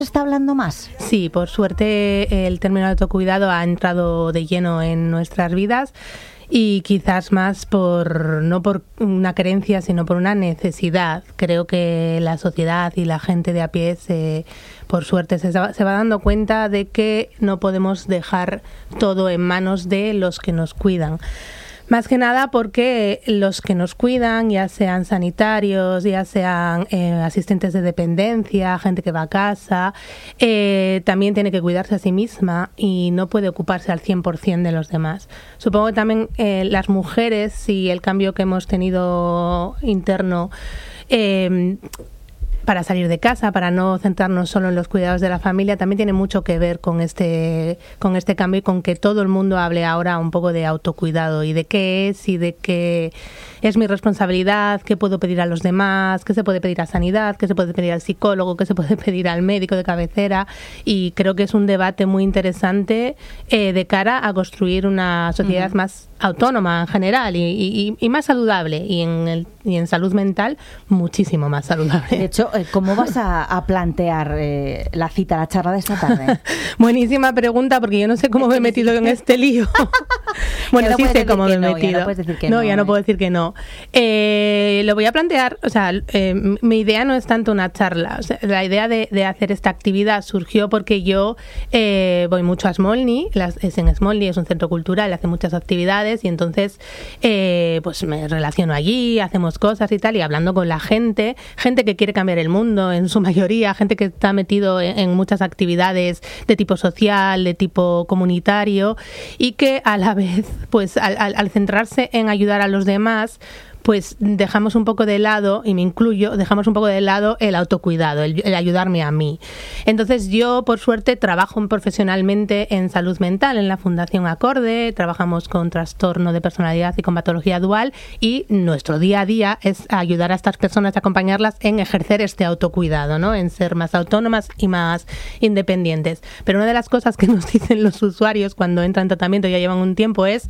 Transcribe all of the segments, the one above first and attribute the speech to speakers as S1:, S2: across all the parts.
S1: está hablando más?
S2: Sí, por suerte el término de autocuidado ha entrado de lleno en nuestras vidas y quizás más no por una creencia, sino por una necesidad. Creo que la sociedad y la gente de a pie por suerte se va dando cuenta de que no podemos dejar todo en manos de los que nos cuidan. Más que nada porque los que nos cuidan, ya sean sanitarios, ya sean asistentes de dependencia, gente que va a casa, también tiene que cuidarse a sí misma y no puede ocuparse al 100% de los demás. Supongo que también las mujeres y el cambio que hemos tenido interno para salir de casa, para no centrarnos solo en los cuidados de la familia, también tiene mucho que ver con este cambio y con que todo el mundo hable ahora un poco de autocuidado y de qué es y de qué es mi responsabilidad, qué puedo pedir a los demás, qué se puede pedir a sanidad, qué se puede pedir al psicólogo, qué se puede pedir al médico de cabecera, y creo que es un debate muy interesante de cara a construir una sociedad más autónoma en general y más saludable, y en salud mental muchísimo más saludable.
S1: De hecho, ¿cómo vas a plantear la cita, la charla de esta tarde?
S2: Buenísima pregunta, porque yo no sé cómo me he metido en este lío. Bueno, sí sé cómo me he metido. Ya no puedo decir que no. Lo voy a plantear, o sea, mi idea no es tanto una charla. O sea, la idea de hacer esta actividad surgió porque yo voy mucho a Smolny, es en Smolny, es un centro cultural, hace muchas actividades, y entonces pues me relaciono allí, hacemos cosas y tal, y hablando con la gente que quiere cambiar el mundo en su mayoría, gente que está metido en muchas actividades de tipo social, de tipo comunitario, y que a la vez, pues al centrarse en ayudar a los demás, pues dejamos un poco de lado, y me incluyo, dejamos un poco de lado el autocuidado, el ayudarme a mí. Entonces yo, por suerte, trabajo profesionalmente en salud mental en la Fundación Acorde, trabajamos con trastorno de personalidad y con patología dual, y nuestro día a día es ayudar a estas personas, acompañarlas en ejercer este autocuidado, ¿no? En ser más autónomas y más independientes. Pero una de las cosas que nos dicen los usuarios cuando entran en tratamiento, ya llevan un tiempo, es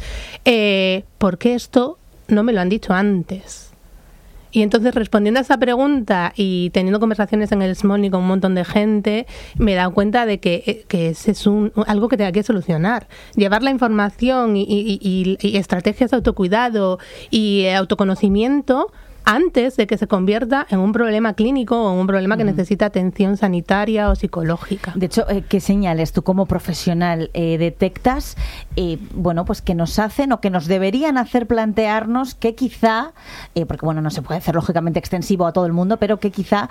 S2: ¿por qué esto no me lo han dicho antes? Y entonces, respondiendo a esa pregunta y teniendo conversaciones en el Smolny con un montón de gente, me he dado cuenta de que ese es algo que tenga que solucionar. Llevar la información y estrategias de autocuidado y autoconocimiento antes de que se convierta en un problema clínico o en un problema que necesita atención sanitaria o psicológica.
S1: De hecho, ¿qué señales tú como profesional detectas, bueno, pues que nos hacen o que nos deberían hacer plantearnos que quizá, porque bueno, no se puede hacer lógicamente extensivo a todo el mundo, pero que quizá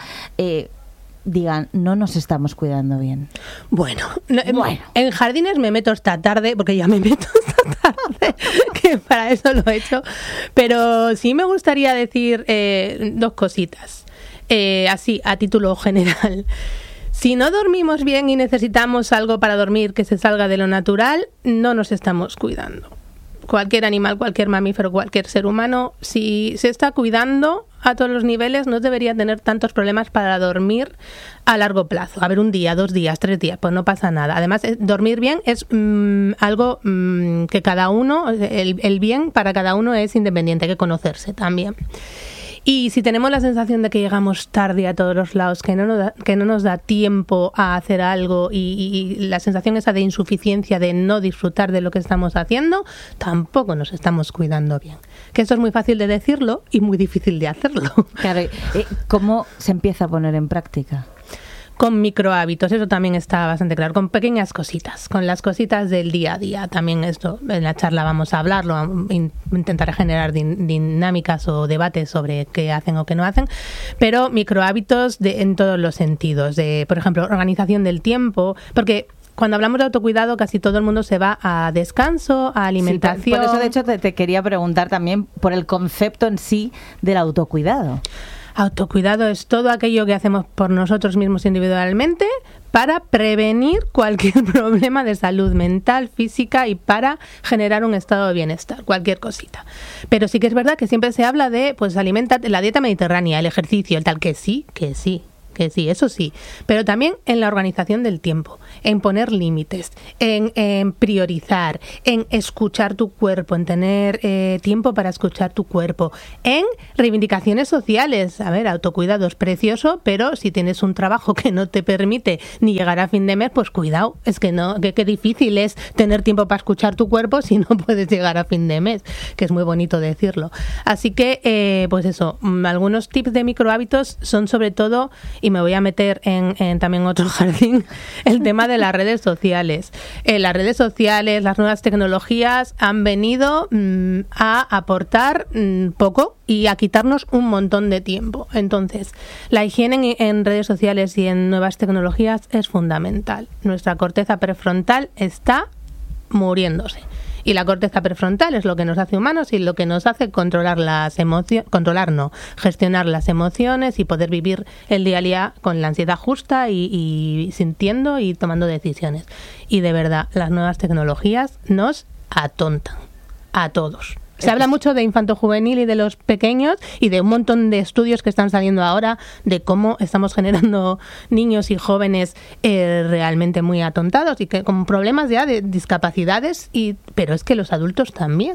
S1: digan, no nos estamos cuidando bien?
S2: Bueno, en jardines me meto esta tarde, porque ya me meto esta tarde, que para eso lo he hecho, pero sí me gustaría decir dos cositas, así a título general. Si no dormimos bien y necesitamos algo para dormir que se salga de lo natural, no nos estamos cuidando. Cualquier animal, cualquier mamífero, cualquier ser humano, si se está cuidando a todos los niveles, no debería tener tantos problemas para dormir a largo plazo. A ver, 1 día, 2 días, 3 días, pues no pasa nada. Además, dormir bien es algo que cada uno, el bien para cada uno es independiente, hay que conocerse también. Y si tenemos la sensación de que llegamos tarde a todos los lados, que no nos da tiempo a hacer algo, y la sensación esa de insuficiencia, de no disfrutar de lo que estamos haciendo, tampoco nos estamos cuidando bien. Que esto es muy fácil de decirlo y muy difícil de hacerlo.
S1: Claro, ¿cómo se empieza a poner en práctica?
S2: Con microhábitos, eso también está bastante claro, con pequeñas cositas, con las cositas del día a día. También esto, en la charla vamos a hablarlo, intentaré generar dinámicas o debates sobre qué hacen o qué no hacen, pero microhábitos en todos los sentidos, de, por ejemplo, organización del tiempo, porque cuando hablamos de autocuidado casi todo el mundo se va a descanso, a alimentación.
S1: Sí, por eso de hecho te quería preguntar también por el concepto en sí del autocuidado.
S2: Autocuidado es todo aquello que hacemos por nosotros mismos individualmente para prevenir cualquier problema de salud mental, física, y para generar un estado de bienestar, cualquier cosita. Pero sí que es verdad que siempre se habla de, pues, la dieta mediterránea, el ejercicio, el tal, que sí, que sí, eso sí, pero también en la organización del tiempo, en poner límites, en priorizar, en escuchar tu cuerpo, en tener tiempo para escuchar tu cuerpo, en reivindicaciones sociales. A ver, autocuidado es precioso, pero si tienes un trabajo que no te permite ni llegar a fin de mes, pues cuidado, es que no, qué difícil es tener tiempo para escuchar tu cuerpo si no puedes llegar a fin de mes, que es muy bonito decirlo. Así que, pues eso, algunos tips de microhábitos son sobre todo, y me voy a meter en también otro jardín, el tema de las redes sociales. Las redes sociales, las nuevas tecnologías han venido a aportar poco y a quitarnos un montón de tiempo. Entonces, la higiene en redes sociales y en nuevas tecnologías es fundamental. Nuestra corteza prefrontal está muriéndose. Y la corteza prefrontal es lo que nos hace humanos y lo que nos hace controlar las emociones, gestionar las emociones y poder vivir el día a día con la ansiedad justa y sintiendo y tomando decisiones. Y de verdad, las nuevas tecnologías nos atontan a todos. Se habla mucho de infanto-juvenil y de los pequeños y de un montón de estudios que están saliendo ahora de cómo estamos generando niños y jóvenes realmente muy atontados y que con problemas ya de discapacidades, pero es que los adultos también.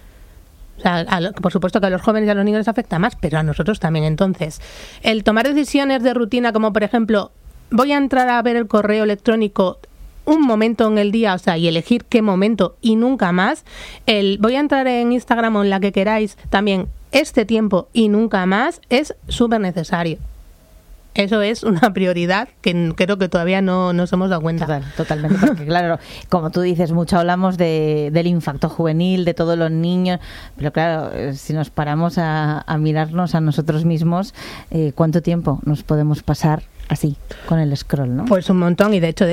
S2: O sea, por supuesto que a los jóvenes y a los niños les afecta más, pero a nosotros también. Entonces, el tomar decisiones de rutina como, por ejemplo, voy a entrar a ver el correo electrónico un momento en el día, o sea, y elegir qué momento y nunca más. Voy a entrar en Instagram o en la que queráis también este tiempo y nunca más es súper necesario. Eso es una prioridad que creo que todavía no nos hemos dado cuenta.
S1: Totalmente, porque claro, como tú dices, mucho hablamos del infarto juvenil, de todos los niños, pero claro, si nos paramos a mirarnos a nosotros mismos, ¿cuánto tiempo nos podemos pasar así, con el scroll, ¿no?
S2: Pues un montón, y de hecho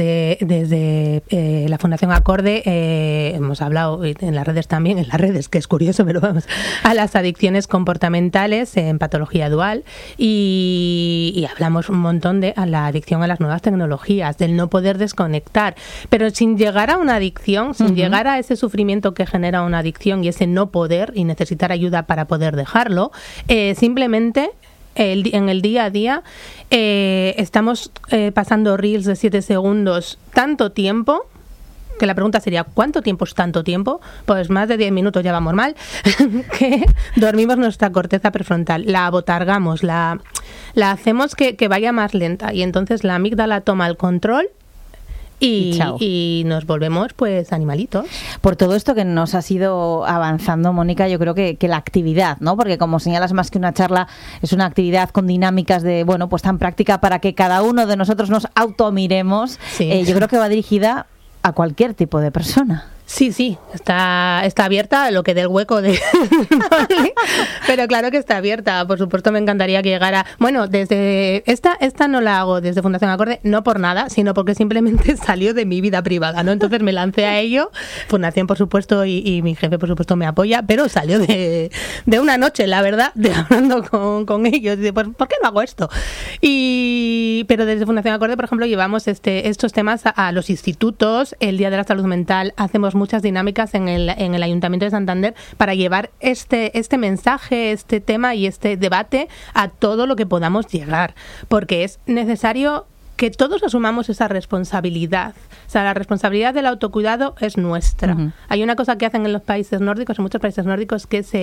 S2: desde la Fundación Acorde hemos hablado en las redes también, que es curioso, pero vamos, a las adicciones comportamentales en patología dual y hablamos un montón de la adicción a las nuevas tecnologías, del no poder desconectar, pero sin llegar a una adicción, sin llegar a ese sufrimiento que genera una adicción y ese no poder y necesitar ayuda para poder dejarlo, simplemente en el día a día estamos pasando reels de 7 segundos tanto tiempo, que la pregunta sería ¿cuánto tiempo es tanto tiempo? Pues más de 10 minutos ya vamos mal, que dormimos nuestra corteza prefrontal, la abotargamos, la hacemos que vaya más lenta y entonces la amígdala toma el control y nos volvemos pues animalitos.
S1: Por todo esto que nos has ido avanzando, Mónica, yo creo que la actividad, ¿no? Porque como señalas, más que una charla, es una actividad con dinámicas de, bueno, pues tan práctica para que cada uno de nosotros nos automiremos. Sí. Yo creo que va dirigida a cualquier tipo de persona.
S2: Sí, está abierta lo que dé el hueco de pero claro que está abierta. Por supuesto me encantaría que llegara, bueno, desde esta no la hago desde Fundación Acorde, no por nada, sino porque simplemente salió de mi vida privada, ¿no? Entonces me lancé a ello, Fundación por supuesto y mi jefe por supuesto me apoya, pero salió de una noche, la verdad, hablando con ellos, y pues ¿por qué no hago esto? Pero desde Fundación Acorde, por ejemplo, llevamos estos temas a los institutos. El Día de la Salud Mental hacemos muchas dinámicas en el Ayuntamiento de Santander para llevar este mensaje, este tema y este debate a todo lo que podamos llegar, porque es necesario que todos asumamos esa responsabilidad. O sea, la responsabilidad del autocuidado es nuestra. Hay una cosa que hacen en los países nórdicos, en muchos países nórdicos, que es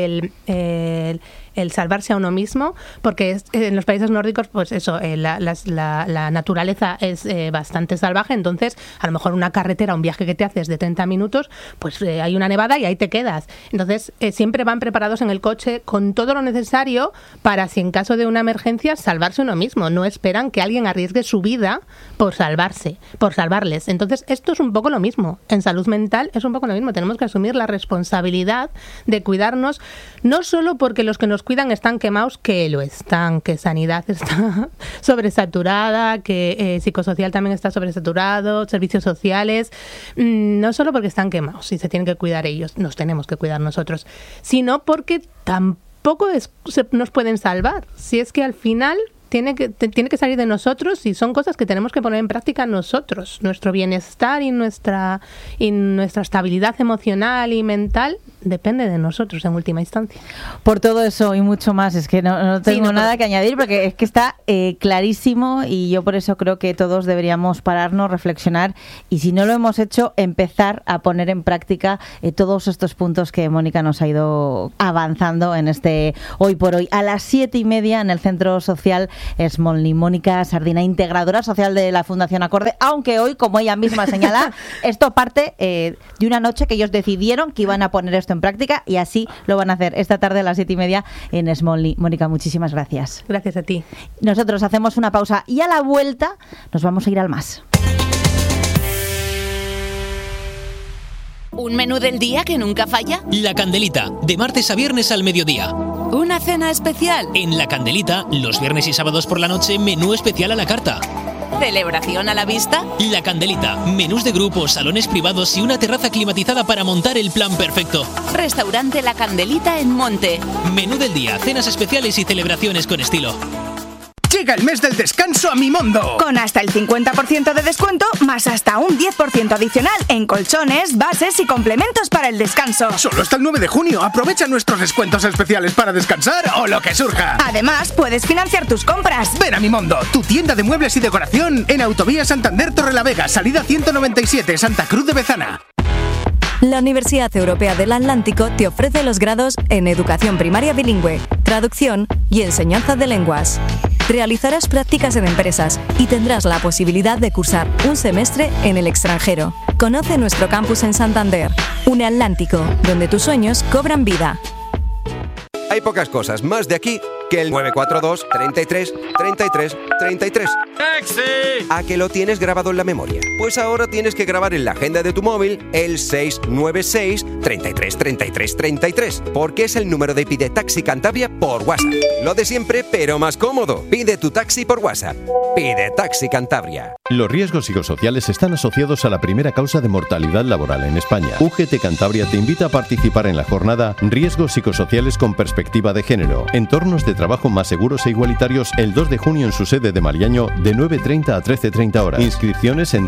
S2: el salvarse a uno mismo, porque en los países nórdicos, pues eso, la naturaleza es bastante salvaje, entonces a lo mejor una carretera, un viaje que te haces de 30 minutos, pues hay una nevada y ahí te quedas. Entonces siempre van preparados en el coche con todo lo necesario para, si en caso de una emergencia, salvarse uno mismo. No esperan que alguien arriesgue su vida por salvarles. Entonces esto es un poco lo mismo. En salud mental es un poco lo mismo. Tenemos que asumir la responsabilidad de cuidarnos, no solo porque los que nos cuidan están quemados, que lo están, que sanidad está sobresaturada, que psicosocial también está sobresaturado, servicios sociales, no solo porque están quemados y se tienen que cuidar ellos, nos tenemos que cuidar nosotros, sino porque tampoco nos pueden salvar. Si es que al final tiene que salir de nosotros y son cosas que tenemos que poner en práctica nosotros. Nuestro bienestar y nuestra estabilidad emocional y mental depende de nosotros en última instancia.
S1: Por todo eso y mucho más, es que no tengo nada que añadir porque es que está clarísimo, y yo por eso creo que todos deberíamos pararnos, reflexionar, y si no lo hemos hecho, empezar a poner en práctica todos estos puntos que Mónica nos ha ido avanzando en este Hoy por Hoy. A las 7:30 en el Centro Social Smolny. Mónica Sardina, integradora social de la Fundación Acorde, aunque hoy, como ella misma señala, esto parte de una noche que ellos decidieron que iban a poner esto en práctica, y así lo van a hacer esta tarde a las 7:30 en Smolny. Mónica, muchísimas gracias.
S2: Gracias a ti.
S1: Nosotros hacemos una pausa y a la vuelta nos vamos a ir al más.
S3: ¿Un menú del día que nunca falla?
S4: La Candelita, de martes a viernes al mediodía.
S3: ¿Una cena especial?
S4: En La Candelita, los viernes y sábados por la noche, menú especial a la carta.
S3: ¿Celebración a la vista?
S4: La Candelita, menús de grupos, salones privados y una terraza climatizada para montar el plan perfecto.
S3: Restaurante La Candelita en Monte.
S4: Menú del día, cenas especiales y celebraciones con estilo.
S5: Llega el mes del descanso a Mimondo.
S6: Con hasta el 50% de descuento, más hasta un 10% adicional en colchones, bases y complementos para el descanso.
S5: Solo hasta el 9 de junio. Aprovecha nuestros descuentos especiales para descansar o lo que surja.
S6: Además, puedes financiar tus compras.
S5: Ven a Mimondo, tu tienda de muebles y decoración en Autovía Santander Torrelavega, salida 197, Santa Cruz de Bezana.
S7: La Universidad Europea del Atlántico te ofrece los grados en Educación Primaria Bilingüe, Traducción y Enseñanza de Lenguas. Realizarás prácticas en empresas y tendrás la posibilidad de cursar un semestre en el extranjero. Conoce nuestro campus en Santander, UniAtlántico, donde tus sueños cobran vida.
S8: Hay pocas cosas más de aquí que el 942 33 33 33.
S9: ¡Taxi!
S8: ¿A que lo tienes grabado en la memoria? Pues ahora tienes que grabar en la agenda de tu móvil el 696 33 33 33, porque es el número de Pide Taxi Cantabria por WhatsApp. Lo de siempre, pero más cómodo. Pide tu taxi por WhatsApp. Pide Taxi Cantabria.
S10: Los riesgos psicosociales están asociados a la primera causa de mortalidad laboral en España. UGT Cantabria te invita a participar en la jornada Riesgos psicosociales con perspectiva de género, entornos de trabajo más seguros e igualitarios, el 2 de junio en su sede de Mariaño, de 9:30 a 13:30 horas. Inscripciones en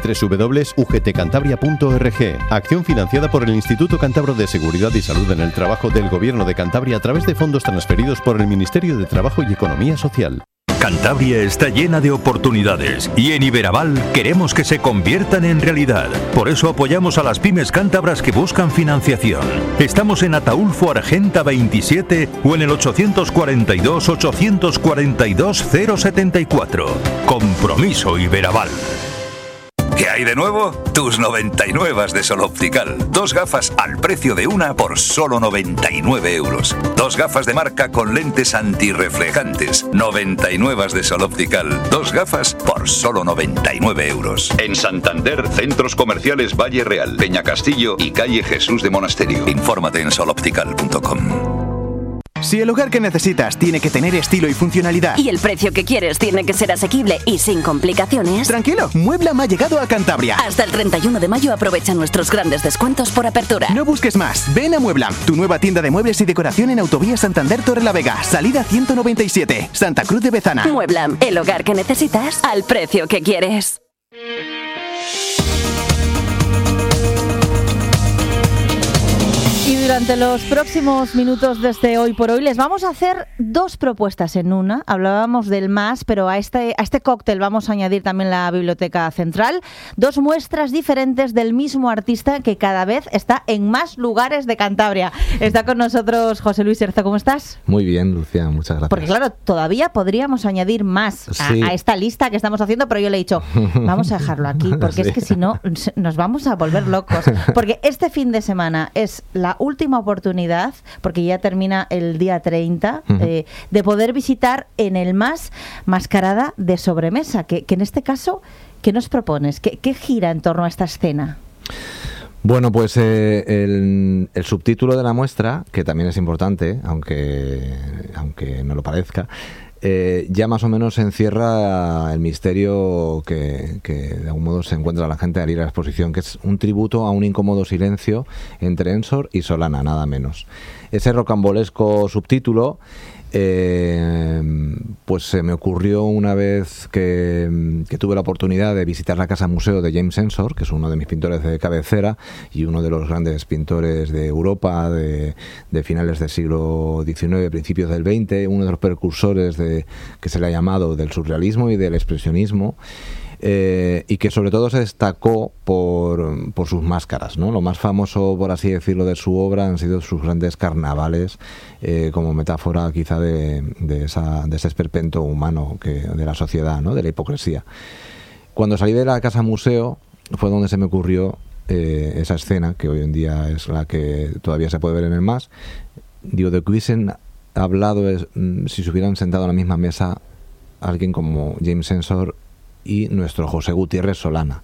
S10: www.ugtcantabria.org. Acción financiada por el Instituto Cántabro de Seguridad y Salud en el Trabajo del Gobierno de Cantabria a través de fondos transferidos por el Ministerio de Trabajo y Economía Social.
S11: Cantabria está llena de oportunidades y en Iberaval queremos que se conviertan en realidad. Por eso apoyamos a las pymes cántabras que buscan financiación. Estamos en Ataulfo Argenta 27 o en el 842 842 074. Compromiso Iberaval.
S12: ¿Qué hay de nuevo? Tus 99 de Sol Optical. 2 gafas al precio de una por solo 99 euros. 2 gafas de marca con lentes antirreflejantes. 99 de Sol Optical. 2 gafas por solo 99 euros. En Santander, Centros Comerciales Valle Real, Peñacastillo y Calle Jesús de Monasterio. Infórmate en soloptical.com.
S5: Si el hogar que necesitas tiene que tener estilo y funcionalidad,
S13: y el precio que quieres tiene que ser asequible y sin complicaciones,
S5: tranquilo, Mueblam ha llegado a Cantabria.
S13: Hasta el 31 de mayo aprovecha nuestros grandes descuentos por apertura.
S5: No busques más, ven a Mueblam, tu nueva tienda de muebles y decoración en Autovía Santander Torrelavega, salida 197, Santa Cruz de Bezana.
S13: Mueblam, el hogar que necesitas al precio que quieres.
S1: Y durante los próximos minutos de este Hoy por Hoy les vamos a hacer 2 propuestas en una. Hablábamos del más, pero a este cóctel vamos a añadir también la Biblioteca Central. 2 muestras diferentes del mismo artista que cada vez está en más lugares de Cantabria. Está con nosotros José Luis Herzo. ¿Cómo estás?
S14: Muy bien, Lucía, muchas gracias.
S1: Porque claro, todavía podríamos añadir más a esta lista que estamos haciendo, pero yo le he dicho, vamos a dejarlo aquí, porque es que si no nos vamos a volver locos. Porque este fin de semana es la última oportunidad, porque ya termina el día 30, de poder visitar en el más Mascarada de Sobremesa, que en este caso, ¿qué nos propones? ¿Qué gira en torno a esta escena?
S14: Bueno, pues el subtítulo de la muestra, que también es importante, aunque no lo parezca, ya más o menos encierra el misterio que de algún modo se encuentra la gente al ir a la exposición, que es un tributo a un incómodo silencio entre Ensor y Solana, nada menos. Ese rocambolesco subtítulo pues se me ocurrió una vez que tuve la oportunidad de visitar la casa museo de James Ensor, que es uno de mis pintores de cabecera y uno de los grandes pintores de Europa de finales del siglo XIX, principios del XX, uno de los precursores que se le ha llamado del surrealismo y del expresionismo. Y que sobre todo se destacó por sus máscaras, ¿no? Lo más famoso, por así decirlo, de su obra han sido sus grandes carnavales, como metáfora quizá de ese esperpento humano de la sociedad, ¿no? De la hipocresía. Cuando salí de la casa museo fue donde se me ocurrió esa escena, que hoy en día es la que todavía se puede ver en el MAS. Digo, de que hubiesen hablado si se hubieran sentado a la misma mesa alguien como James Ensor y nuestro José Gutiérrez Solana.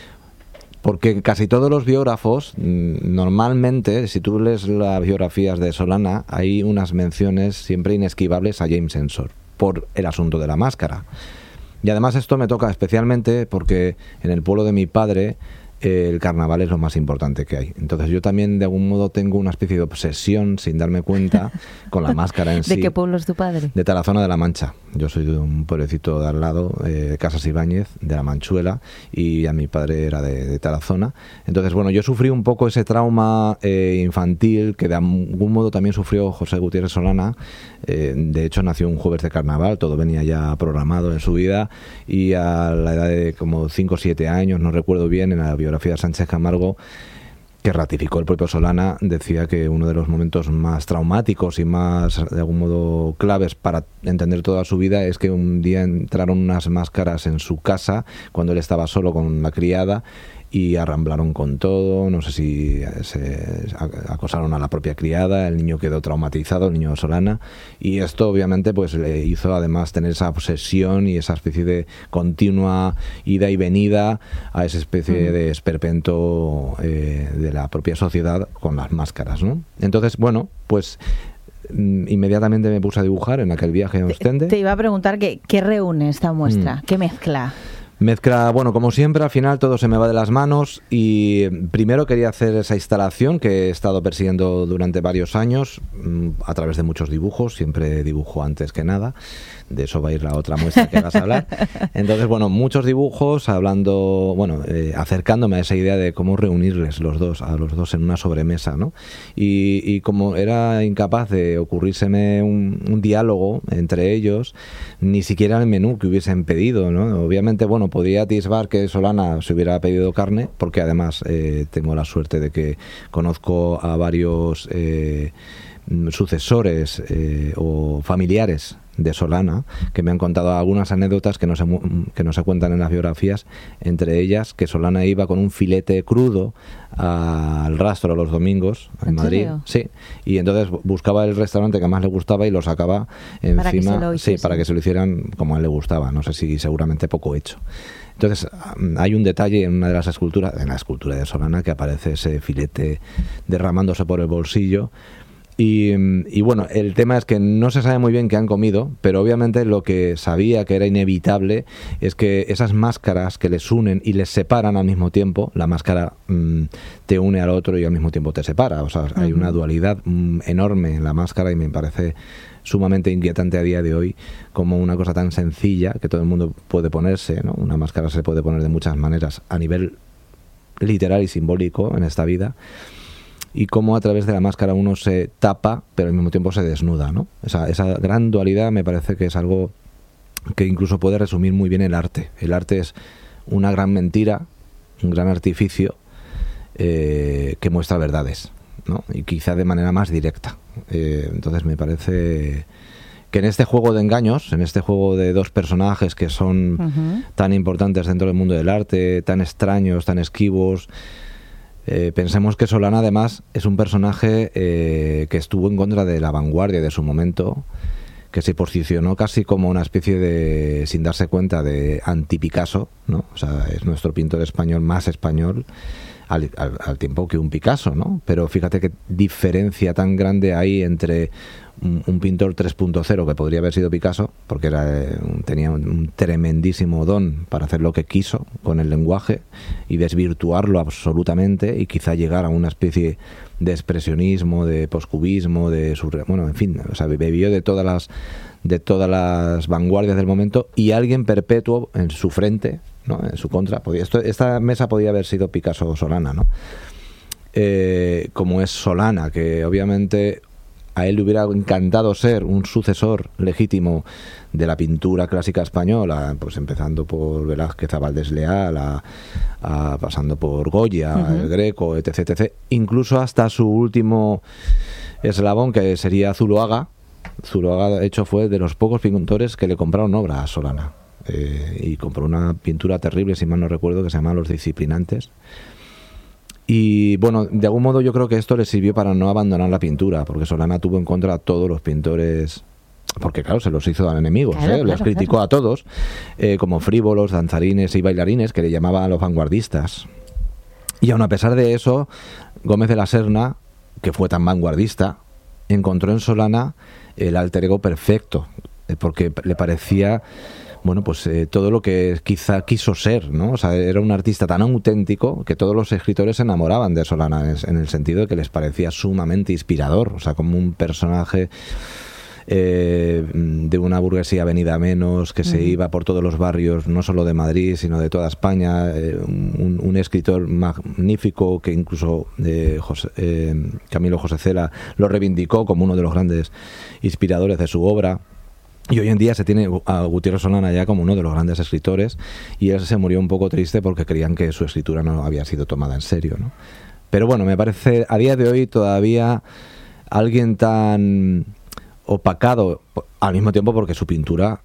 S14: Porque casi todos los biógrafos, normalmente, si tú lees las biografías de Solana, hay unas menciones siempre inesquivables a James Ensor, por el asunto de la máscara. Y además esto me toca especialmente porque en el pueblo de mi padre el carnaval es lo más importante que hay. Entonces yo también de algún modo tengo una especie de obsesión, sin darme cuenta, con la máscara en sí.
S1: ¿De qué pueblo es tu padre?
S14: De Tarazona de la Mancha. Yo soy de un pueblecito de al lado, de Casas Ibáñez, de la Manchuela, y a mi padre era de Tarazona. Entonces, bueno, yo sufrí un poco ese trauma infantil que de algún modo también sufrió José Gutiérrez Solana. De hecho, nació un jueves de carnaval, todo venía ya programado en su vida, y a la edad de como 5 o 7 años, no recuerdo bien, en la biografía de Sánchez Camargo, que ratificó el propio Solana, decía que uno de los momentos más traumáticos y más, de algún modo, claves para entender toda su vida es que un día entraron unas máscaras en su casa cuando él estaba solo con la criada y arramblaron con todo, no sé si se acosaron a la propia criada, el niño quedó traumatizado, el niño Solana, y esto obviamente pues le hizo además tener esa obsesión y esa especie de continua ida y venida a esa especie de esperpento de la propia sociedad con las máscaras, ¿no? Entonces, bueno, pues inmediatamente me puse a dibujar en aquel viaje a Ostende.
S1: Te iba a preguntar qué reúne esta muestra, qué mezcla.
S14: Mezcla, bueno, como siempre, al final todo se me va de las manos y primero quería hacer esa instalación que he estado persiguiendo durante varios años a través de muchos dibujos, siempre dibujo antes que nada, de eso va a ir la otra muestra que vas a hablar. Entonces, bueno, muchos dibujos hablando, bueno, acercándome a esa idea de cómo reunirles a los dos en una sobremesa, ¿no? Y como era incapaz de ocurrírseme un diálogo entre ellos, ni siquiera el menú que hubiesen pedido, ¿no? Obviamente, bueno, podría atisbar que Solana se hubiera pedido carne, porque además tengo la suerte de que conozco a varios sucesores o familiares de Solana que me han contado algunas anécdotas que no se cuentan en las biografías, entre ellas que Solana iba con un filete crudo al Rastro los domingos en Madrid. ¿Serio? Sí, y entonces buscaba el restaurante que más le gustaba y lo sacaba encima, para que se lo hicieran como a él le gustaba, no sé si seguramente poco hecho. Entonces hay un detalle en una de las esculturas, en la escultura de Solana, que aparece ese filete derramándose por el bolsillo. Y bueno, el tema es que no se sabe muy bien qué han comido, pero obviamente lo que sabía que era inevitable es que esas máscaras que les unen y les separan al mismo tiempo, la máscara te une al otro y al mismo tiempo te separa, o sea, hay una dualidad enorme en la máscara y me parece sumamente inquietante a día de hoy como una cosa tan sencilla que todo el mundo puede ponerse, ¿no? Una máscara se puede poner de muchas maneras a nivel literal y simbólico en esta vida, y cómo a través de la máscara uno se tapa pero al mismo tiempo se desnuda, ¿no? Esa gran dualidad me parece que es algo que incluso puede resumir muy bien el arte. El arte es una gran mentira, un gran artificio que muestra verdades, ¿no? Y quizá de manera más directa. Entonces me parece que en este juego de engaños, en este juego de dos personajes que son tan importantes dentro del mundo del arte, tan extraños, tan esquivos, pensemos que Solana además es un personaje que estuvo en contra de la vanguardia de su momento, que se posicionó casi como una especie de, sin darse cuenta, de anti-Picasso, ¿no? O sea, es nuestro pintor español más español, al tiempo que un Picasso, ¿no? Pero fíjate qué diferencia tan grande hay entre un pintor 3.0 que podría haber sido Picasso, porque tenía un tremendísimo don para hacer lo que quiso con el lenguaje y desvirtuarlo absolutamente, y quizá llegar a una especie de expresionismo, de poscubismo, bueno, en fin, o sea, bebió de todas las vanguardias del momento, y alguien perpetuo en su frente, ¿no? En su contra. Esta mesa podía haber sido Picasso o Solana, ¿no? Como es Solana, que obviamente a él le hubiera encantado ser un sucesor legítimo de la pintura clásica española, pues empezando por Velázquez a Valdés Leal, pasando por Goya, el Greco, etc, etc, incluso hasta su último eslabón, que sería Zuloaga. Zuloaga, de hecho, fue de los pocos pintores que le compraron obra a Solana, y compró una pintura terrible, si mal no recuerdo, que se llama Los Disciplinantes. Y bueno, de algún modo yo creo que esto le sirvió para no abandonar la pintura, porque Solana tuvo en contra a todos los pintores, porque claro, se los hizo enemigos, los criticó a todos, como frívolos, danzarines y bailarines, que le llamaban a los vanguardistas. Y aun a pesar de eso, Gómez de la Serna, que fue tan vanguardista, encontró en Solana el alter ego perfecto, porque le parecía, bueno, pues todo lo que quizá quiso ser, ¿no? O sea, era un artista tan auténtico que todos los escritores se enamoraban de Solana, en el sentido de que les parecía sumamente inspirador, o sea, como un personaje de una burguesía venida a menos, que se iba por todos los barrios, no solo de Madrid, sino de toda España, un escritor magnífico que incluso Camilo José Cela lo reivindicó como uno de los grandes inspiradores de su obra. Y hoy en día se tiene a Gutiérrez Solana ya como uno de los grandes escritores, y él se murió un poco triste porque creían que su escritura no había sido tomada en serio, ¿no? Pero bueno, me parece a día de hoy todavía alguien tan opacado, al mismo tiempo porque su pintura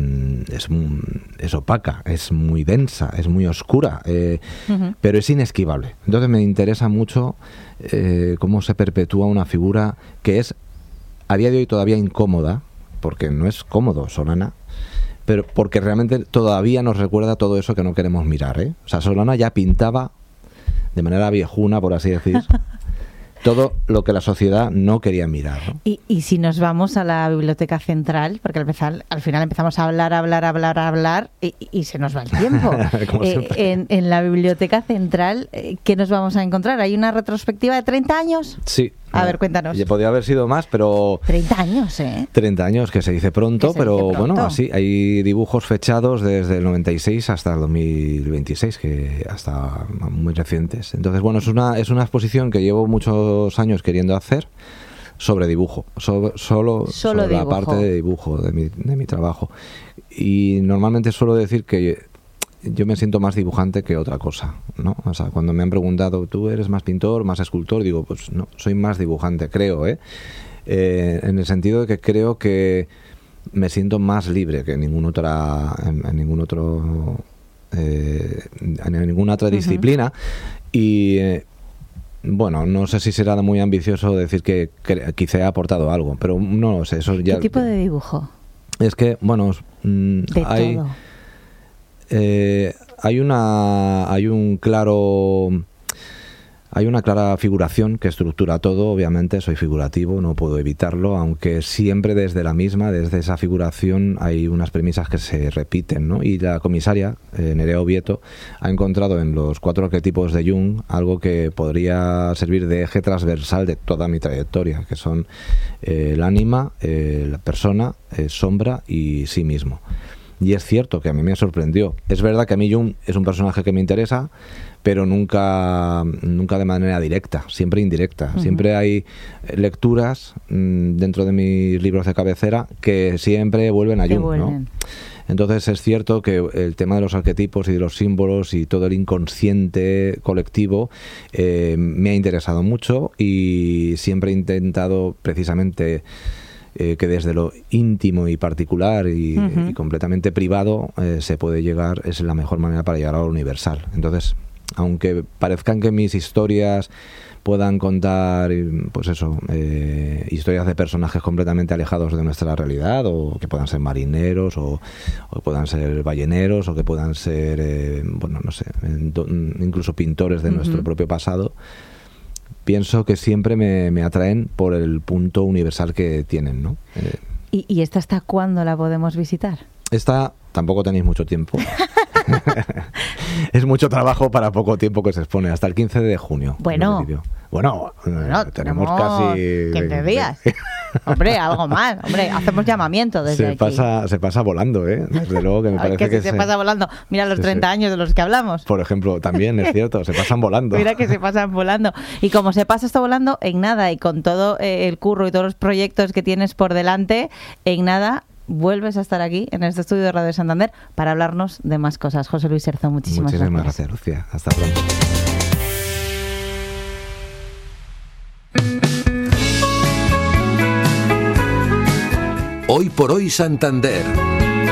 S14: es opaca, es muy densa, es muy oscura, pero es inesquivable. Entonces me interesa mucho cómo se perpetúa una figura que es a día de hoy todavía incómoda, porque no es cómodo Solana, pero porque realmente todavía nos recuerda todo eso que no queremos mirar, ¿eh? O sea, Solana ya pintaba de manera viejuna, por así decir, todo lo que la sociedad no quería mirar, ¿no?
S1: Y si nos vamos a la Biblioteca Central, porque al final empezamos a hablar y se nos va el tiempo. En la Biblioteca Central, ¿qué nos vamos a encontrar? ¿Hay una retrospectiva de 30 años?
S14: Sí.
S1: A ver, cuéntanos.
S14: Podría haber sido más, pero...
S1: 30 años, ¿eh?
S14: 30 años, que se dice pronto, pero bueno, así hay dibujos fechados desde el 96 hasta el 2026, que hasta muy recientes. Entonces, bueno, es una exposición que llevo muchos años queriendo hacer sobre dibujo, solo sobre la parte de dibujo de mi trabajo. Y normalmente suelo decir que yo me siento más dibujante que otra cosa, ¿no? O sea, cuando me han preguntado, ¿tú eres más pintor, más escultor? Digo, pues no, soy más dibujante, creo, en el sentido de que creo que me siento más libre que en ninguna otra disciplina. Y bueno, no sé si será muy ambicioso decir que quizá he aportado algo, pero no lo sé. Eso ya,
S1: ¿qué tipo de dibujo?
S14: Es que, bueno, hay
S1: todo.
S14: Hay una clara figuración que estructura todo. Obviamente soy figurativo, no puedo evitarlo, aunque siempre desde esa figuración hay unas premisas que se repiten, ¿no? Y la comisaria, Nerea Obieto, ha encontrado en los 4 arquetipos de Jung algo que podría servir de eje transversal de toda mi trayectoria, que son el ánima, la persona, sombra y sí mismo. Y es cierto que a mí me sorprendió. Es verdad que a mí Jung es un personaje que me interesa, pero nunca de manera directa, siempre indirecta. Siempre hay lecturas dentro de mis libros de cabecera que siempre vuelven a Jung, ¿no? Entonces es cierto que el tema de los arquetipos y de los símbolos y todo el inconsciente colectivo me ha interesado mucho, y siempre he intentado precisamente que desde lo íntimo y particular y completamente privado se puede llegar, es la mejor manera para llegar a lo universal. Entonces aunque parezcan que mis historias puedan contar, pues eso, historias de personajes completamente alejados de nuestra realidad, o que puedan ser marineros, o puedan ser balleneros, o que puedan ser, bueno, no sé, incluso pintores de nuestro propio pasado, pienso que siempre me atraen por el punto universal que tienen, ¿no?
S1: ¿Y esta hasta cuándo la podemos visitar?
S14: Esta tampoco tenéis mucho tiempo. Es mucho trabajo para poco tiempo que se expone, hasta el 15 de junio.
S1: Bueno,
S14: tenemos casi
S1: 15 días. Hombre, algo más. Hombre, hacemos llamamiento desde aquí.
S14: Se pasa volando, ¿eh? Desde luego que me parece que
S1: se pasa volando. Mira los 30 años de los que hablamos.
S14: Por ejemplo, también es cierto, se pasan volando.
S1: Mira que se pasan volando. Y como se pasa esto volando, en nada, y con todo el curro y todos los proyectos que tienes por delante, en nada vuelves a estar aquí en este estudio de Radio Santander para hablarnos de más cosas. José Luis Herzog, muchísimas
S14: gracias, Lucía. Hasta pronto.
S9: Hoy por hoy Santander.